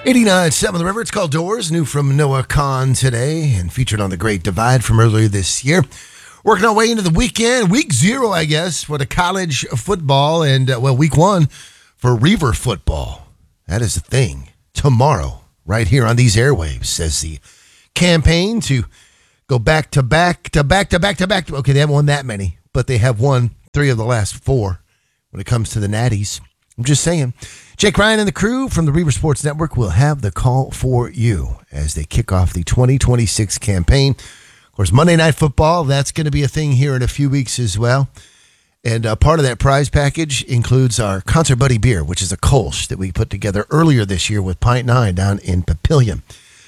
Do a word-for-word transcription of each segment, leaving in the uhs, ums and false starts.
eighty-nine point seven The River. It's called Doors, new from Noah Kahan today, and featured on The Great Divide from earlier this year. Working our way into the weekend, week zero, I guess, for the college football, and, uh, well, week one for Reaver football. That is the thing. Tomorrow, right here on these airwaves, says the campaign to go back to back to back to back to back. Okay, they haven't won that many, but they have won three of the last four when it comes to the Natties. I'm just saying. Jake Ryan and the crew from the Reaver Sports Network will have the call for you as they kick off the twenty twenty-six campaign. Of course, Monday Night Football, that's going to be a thing here in a few weeks as well. And uh, part of that prize package includes our Concert Buddy beer, which is a Kolsch that we put together earlier this year with Pint Nine down in Papillion.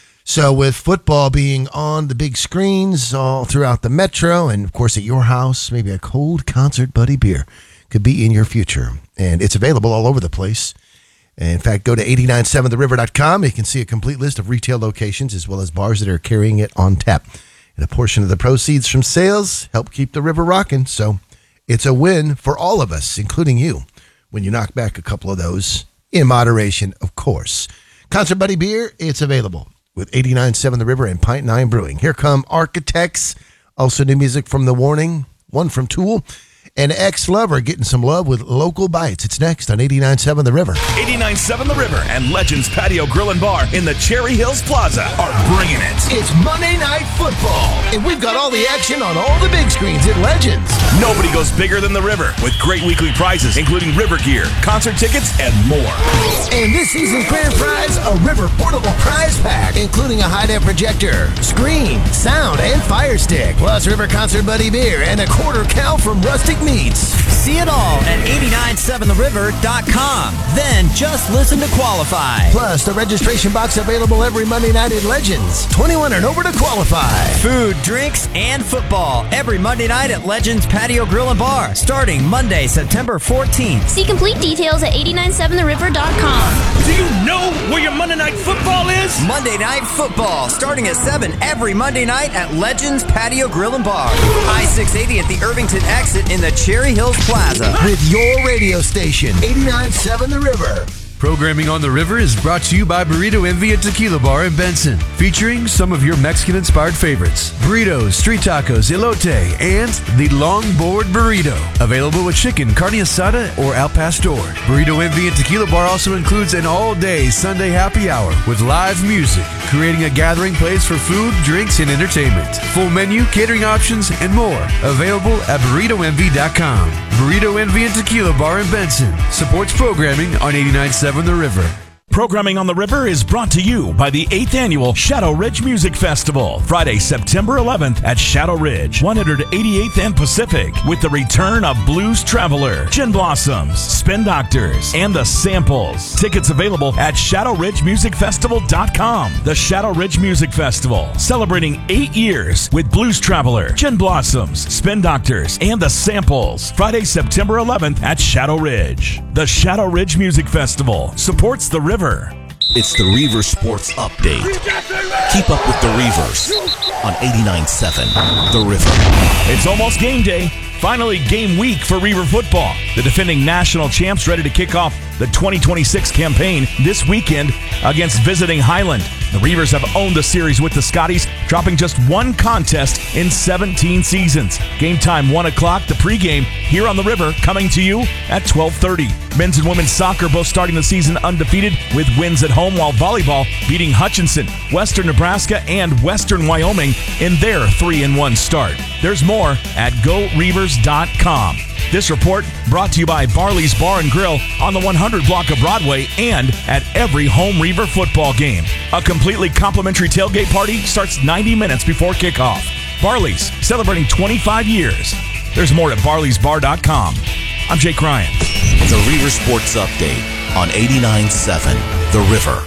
So with football being on the big screens all throughout the metro, and of course at your house, maybe a cold Concert Buddy beer could be in your future. And it's available all over the place. And in fact, go to eight nine seven the river dot com. You can see a complete list of retail locations as well as bars that are carrying it on tap. And a portion of the proceeds from sales help keep the river rocking. So it's a win for all of us, including you, when you knock back a couple of those in moderation, of course. Concert Buddy beer, it's available with eighty-nine point seven The River and Pint Nine Brewing. Here come Architects, also new music from The Warning, one from Tool, and Ex-Lover getting some love with Local Bites. It's next on eighty-nine point seven The River. eighty-nine point seven The River and Legends Patio Grill and Bar in the Cherry Hills Plaza are bringing it. It's Monday Night Football, and we've got all the action on all the big screens at Legends. Nobody goes bigger than The River with great weekly prizes, including River gear, concert tickets, and more. And this season's grand prize, a River portable prize pack, including a high-def projector, screen, sound, and fire stick, plus River Concert Buddy beer and a quarter cow from Rustic Meats. See it all at eighty-nine seven the river dot com. Then just listen to qualify. Plus, the registration box available every Monday night at Legends. twenty-one and over to qualify. Food, drinks, and football every Monday night at Legends Patio Grill and Bar, starting Monday, September fourteenth. See complete details at eighty-nine seven the river dot com. Do you know where your Monday Night Football is? Monday Night Football, starting at seven every Monday night at Legends Patio Grill and Bar. I six eighty at the Irvington exit in the Cherry Hills Plaza. With your radio station, eighty-nine point seven The River. Programming on the River is brought to you by Burrito Envy and Tequila Bar in Benson, featuring some of your Mexican-inspired favorites: burritos, street tacos, elote, and the longboard burrito. Available with chicken, carne asada, or al pastor. Burrito Envy and Tequila Bar also includes an all-day Sunday happy hour with live music, creating a gathering place for food, drinks, and entertainment. Full menu, catering options, and more. Available at burrito envy dot com. Burrito Envy and Tequila Bar in Benson supports programming on eighty-nine point seven The River. Programming on the River is brought to you by the eighth Annual Shadow Ridge Music Festival, Friday, September eleventh at Shadow Ridge, one eighty-eighth and Pacific, with the return of Blues Traveler, Gin Blossoms, Spin Doctors, and The Samples. Tickets available at shadow ridge music festival dot com. The Shadow Ridge Music Festival, celebrating eight years with Blues Traveler, Gin Blossoms, Spin Doctors, and The Samples. Friday, September eleventh at Shadow Ridge. The Shadow Ridge Music Festival supports the River. It's the Reaver Sports Update. Keep up with the Reavers on eighty-nine point seven The River. It's almost game day. Finally, game week for Reaver football. The defending national champs ready to kick off the twenty twenty-six campaign this weekend against visiting Highland. The Reavers have owned the series with the Scotties, dropping just one contest in seventeen seasons. Game time one o'clock, the pregame here on the River, coming to you at twelve thirty. Men's and women's soccer both starting the season undefeated with wins at home, while volleyball beating Hutchinson, Western Nebraska, and Western Wyoming in their three and one start. There's more at go reavers dot com. This report brought to you by Barley's Bar and Grill on the one hundred block of Broadway and at every home Reaver football game. A completely complimentary tailgate party starts ninety minutes before kickoff. Barley's, celebrating twenty-five years. There's more at barleys bar dot com. I'm Jake Ryan. The Reaver Sports Update on eighty-nine point seven The River.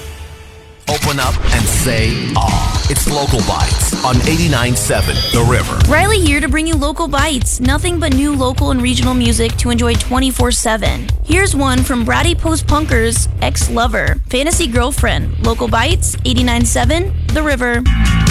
Open up and say, ah. It's Local Bites on eighty-nine point seven The River. Riley here to bring you Local Bites, nothing but new local and regional music to enjoy twenty-four seven. Here's one from Bratty Post Punkers, Ex-Lover, Fantasy Girlfriend. Local Bites, eighty-nine point seven The River.